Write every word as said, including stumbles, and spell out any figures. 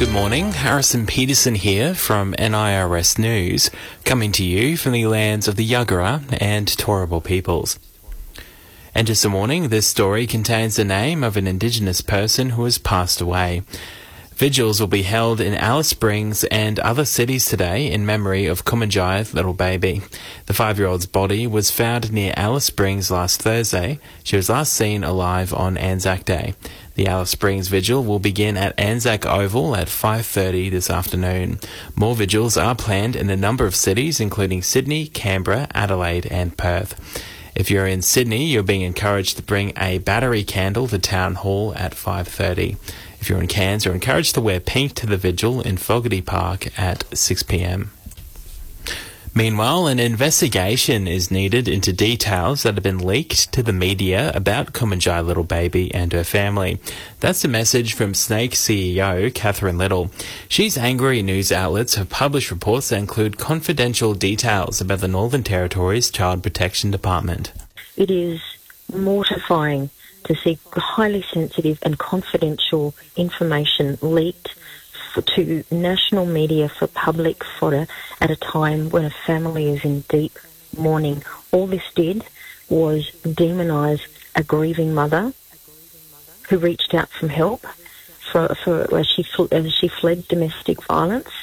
Good morning, Harrison Peterson here from N I R S News, coming to you from the lands of the Yagara and Turrbal peoples. And just a warning, this story contains the name of an Indigenous person who has passed away. Vigils will be held in Alice Springs and other cities today in memory of Kumanjai Little Baby. The five-year-old's body was found near Alice Springs last Thursday. She was last seen alive on Anzac Day. The Alice Springs Vigil will begin at Anzac Oval at five thirty this afternoon. More vigils are planned in a number of cities, including Sydney, Canberra, Adelaide and Perth. If you're in Sydney, you're being encouraged to bring a battery candle to Town Hall at five thirty. If you're in Cairns, you're encouraged to wear pink to the vigil in Fogarty Park at six p m. Meanwhile, an investigation is needed into details that have been leaked to the media about Kumanjai Little Baby and her family. That's the message from Snake C E O Catherine Little. She's angry news outlets have published reports that include confidential details about the Northern Territory's Child Protection Department. It is mortifying to see highly sensitive and confidential information leaked to national media for public fodder at a time when a family is in deep mourning. All this did was demonise a grieving mother who reached out for help for, for as, she, as she fled domestic violence.